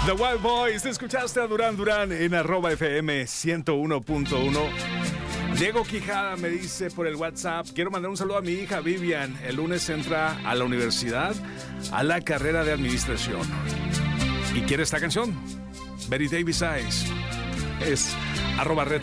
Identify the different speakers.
Speaker 1: The Wild Boys, te escuchaste a Durán Durán en @FM 101.1. Diego Quijada me dice por el WhatsApp: quiero mandar un saludo a mi hija Vivian. El lunes entra a la universidad a la carrera de administración. ¿Y quiere esta canción? Betty Davis Eyes. Es @Red